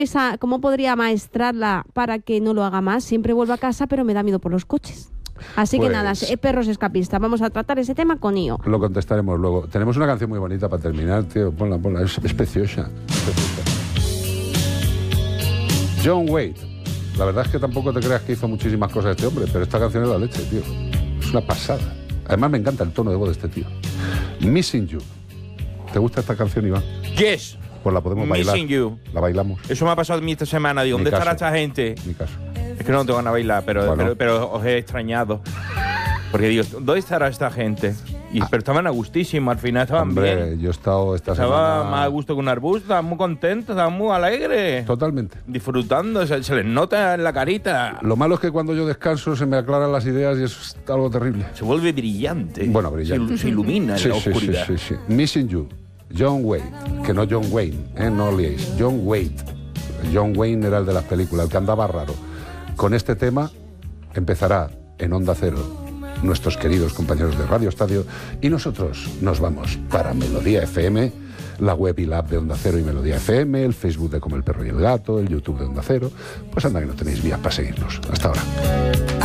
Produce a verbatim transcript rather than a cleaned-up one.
esa, cómo podría maestrarla para que no lo haga más? Siempre vuelvo a casa, pero me da miedo por los coches. Así Pues, que nada, eh, perros escapistas. Vamos a tratar ese tema con I O. Lo contestaremos luego. Tenemos una canción muy bonita para terminar, tío. Ponla, ponla. Es, es preciosa. Es preciosa. John Wayne. La verdad es que tampoco te creas que hizo muchísimas cosas este hombre, pero esta canción es la leche, tío. Es una pasada. Además me encanta el tono de voz de este tío. Missing You. ¿Te gusta esta canción, Iván? Yes. Pues la podemos bailar. Missing You. La bailamos. Eso me ha pasado a mí esta semana. Digo, Mi ¿dónde caso. estará esta gente? Mi caso. Es que no te van a bailar, pero, Bueno. pero, pero os he extrañado. Porque digo, ¿dónde estará esta gente? Y, Ah. Pero estaban a gustísimo, al final estaban Hombre, bien. yo he estado esta Estaba semana... más a gusto que un arbusto, estaban muy contentos, estaban muy alegres. Totalmente. Disfrutando, se, se les nota en la carita. Lo malo es que cuando yo descanso se me aclaran las ideas y eso es algo terrible. Se vuelve brillante. Bueno, brillante. Se, se ilumina en Sí, la sí, oscuridad. sí, sí, sí. Missing You. John Wayne. Que no John Wayne, ¿eh? No liéis. John Wayne. John Wayne era el de las películas, el que andaba raro. Con este tema empezará en Onda Cero nuestros queridos compañeros de Radio Estadio y nosotros nos vamos para Melodía F M, la web y la app de Onda Cero y Melodía F M, el Facebook de Como el Perro y el Gato, el YouTube de Onda Cero. Pues anda que no tenéis vías para seguirnos. Hasta ahora.